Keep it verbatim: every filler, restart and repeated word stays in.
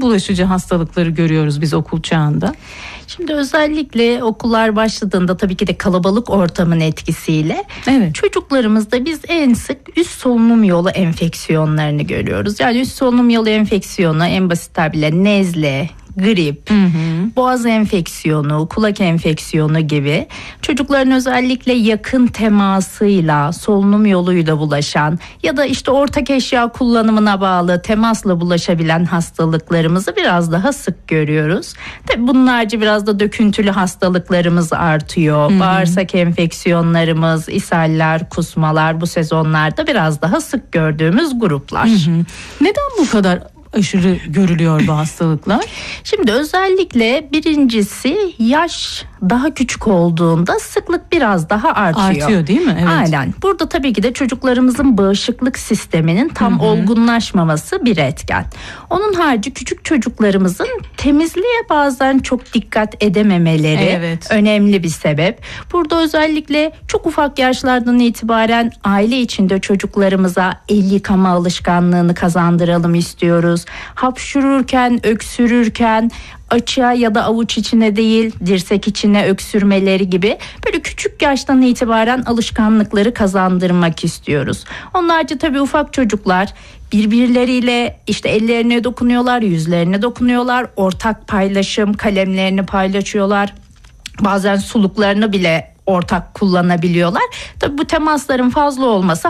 bulaşıcı hastalıkları görüyoruz biz okul çağında? Şimdi özellikle okullar başladığında tabii ki de kalabalık ortamın etkisiyle evet. çocuklarımızda biz en sık üst solunum yolu enfeksiyonlarını görüyoruz. Yani üst solunum yolu enfeksiyonu en basit tabirle nezle, grip, hı hı. boğaz enfeksiyonu, kulak enfeksiyonu gibi çocukların özellikle yakın temasıyla, solunum yoluyla bulaşan ya da işte ortak eşya kullanımına bağlı temasla bulaşabilen hastalıklarımızı biraz daha sık görüyoruz. Tabii bunlarca biraz da döküntülü hastalıklarımız artıyor. Hı hı. Bağırsak enfeksiyonlarımız, ishaller, kusmalar bu sezonlarda biraz daha sık gördüğümüz gruplar. Hı hı. Neden bu kadar aşırı görülüyor bu hastalıklar? Şimdi özellikle birincisi yaş daha küçük olduğunda sıklık biraz daha artıyor. Artıyor değil mi? Evet. Aynen. Burada tabii ki de çocuklarımızın bağışıklık sisteminin tam hı hı. olgunlaşmaması bir etken. Onun harici küçük çocuklarımızın temizliğe bazen çok dikkat edememeleri evet. önemli bir sebep. Burada özellikle çok ufak yaşlardan itibaren aile içinde çocuklarımıza el yıkama alışkanlığını kazandıralım istiyoruz. Hapşururken, öksürürken açığa ya da avuç içine değil dirsek içine öksürmeleri gibi böyle küçük yaştan itibaren alışkanlıkları kazandırmak istiyoruz. Onlarca tabii ufak çocuklar birbirleriyle işte ellerine dokunuyorlar, yüzlerine dokunuyorlar, ortak paylaşım, kalemlerini paylaşıyorlar. Bazen suluklarını bile ortak kullanabiliyorlar. Tabii bu temasların fazla olması